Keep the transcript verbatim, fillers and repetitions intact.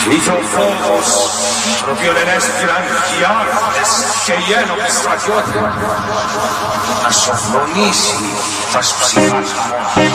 Είχε ο φόβος, τον οποίο ενέστηλαν χιλιάδες και οι ένοπλοι στρατιώτες, να σοφρονήσει τα ψυχάσματα.